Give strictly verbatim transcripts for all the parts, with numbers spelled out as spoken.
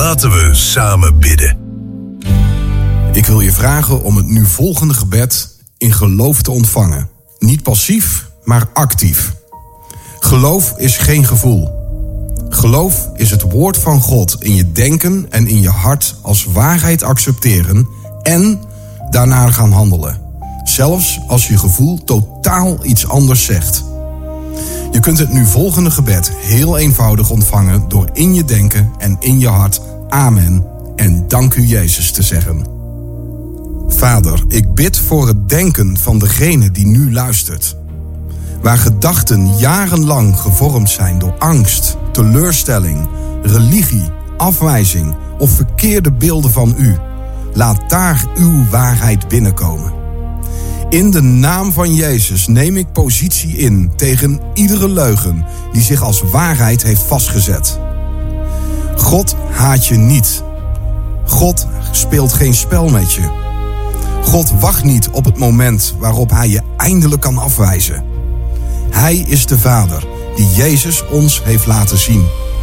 Laten we samen bidden. Ik wil je vragen om het nu volgende gebed in geloof te ontvangen. Niet passief, maar actief. Geloof is geen gevoel. Geloof is het woord van God in je denken en in je hart als waarheid accepteren en daarnaar gaan handelen. Zelfs als je gevoel totaal iets anders zegt. Je kunt het nu volgende gebed heel eenvoudig ontvangen door in je denken en in je hart amen en dank u Jezus te zeggen. Vader, ik bid voor het denken van degene die nu luistert. Waar gedachten jarenlang gevormd zijn door angst, teleurstelling, religie, afwijzing of verkeerde beelden van u. Laat daar uw waarheid binnenkomen. In de naam van Jezus neem ik positie in tegen iedere leugen die zich als waarheid heeft vastgezet. God haat je niet. God speelt geen spel met je. God wacht niet op het moment waarop hij je eindelijk kan afwijzen. Hij is de Vader die Jezus ons heeft laten zien.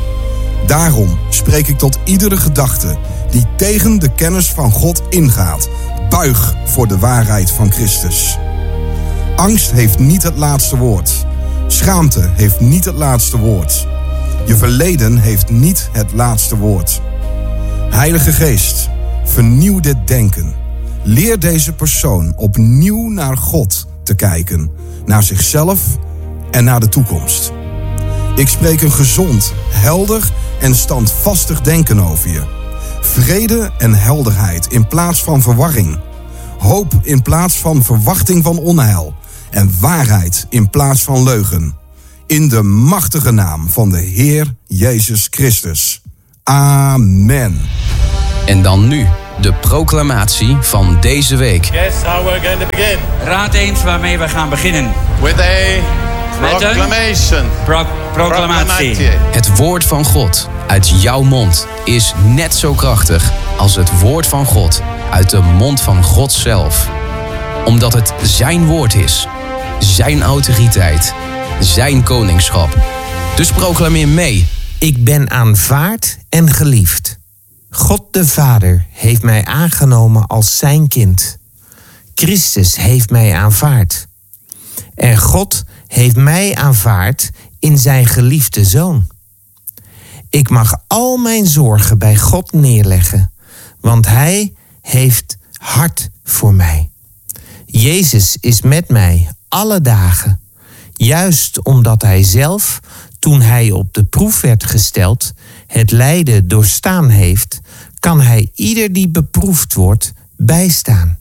Daarom spreek ik tot iedere gedachte die tegen de kennis van God ingaat. Buig voor de waarheid van Christus. Angst heeft niet het laatste woord. Schaamte heeft niet het laatste woord. Je verleden heeft niet het laatste woord. Heilige Geest, vernieuw dit denken. Leer deze persoon opnieuw naar God te kijken, naar zichzelf en naar de toekomst. Ik spreek een gezond, helder en standvastig denken over je. Vrede en helderheid in plaats van verwarring. Hoop in plaats van verwachting van onheil. En waarheid in plaats van leugen. In de machtige naam van de Heer Jezus Christus. Amen. En dan nu de proclamatie van deze week. Guess how we're going to begin. Raad eens waarmee we gaan beginnen. With a proclamation. Pro- proclamatie. Het woord van God uit jouw mond is net zo krachtig als het woord van God uit de mond van God zelf. Omdat het zijn woord is, zijn autoriteit, zijn koningschap. Dus proclameer mee. Ik ben aanvaard en geliefd. God de Vader heeft mij aangenomen als zijn kind. Christus heeft mij aanvaard. En God heeft mij aanvaard in zijn geliefde Zoon. Ik mag al mijn zorgen bij God neerleggen, want hij heeft hart voor mij. Jezus is met mij alle dagen, juist omdat hij zelf, toen hij op de proef werd gesteld, het lijden doorstaan heeft, kan hij ieder die beproefd wordt bijstaan.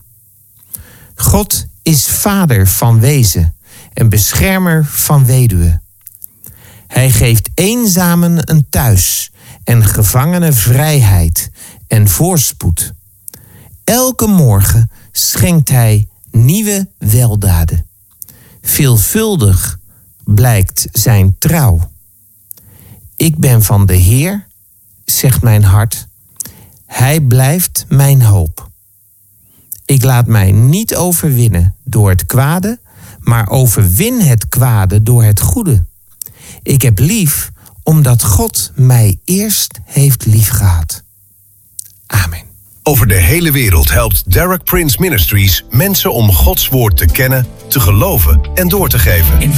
God is vader van wezen en beschermer van weduwen. Hij geeft eenzamen een thuis en gevangenen vrijheid en voorspoed. Elke morgen schenkt hij nieuwe weldaden. Veelvuldig blijkt zijn trouw. Ik ben van de Heer, zegt mijn hart. Hij blijft mijn hoop. Ik laat mij niet overwinnen door het kwade, maar overwin het kwade door het goede. Ik heb lief omdat God mij eerst heeft liefgehad. Amen. Over de hele wereld helpt Derek Prince Ministries mensen om Gods woord te kennen, te geloven en door te geven.